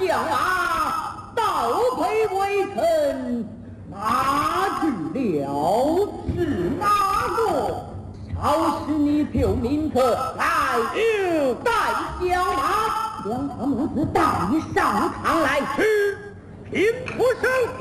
将马倒退微臣，哪知了是哪个？朝使你救民客来带将马，将他母子带上堂来，去平不生。